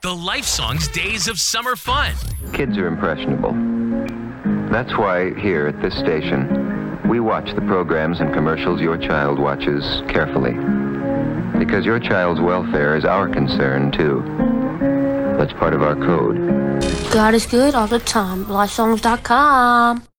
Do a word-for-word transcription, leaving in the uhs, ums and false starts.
The Life Songs Days of Summer Fun. Kids are impressionable. That's why here at this station, we watch the programs and commercials your child watches carefully. Because your child's welfare is our concern, too. That's part of our code. God is good all the time. Life songs dot com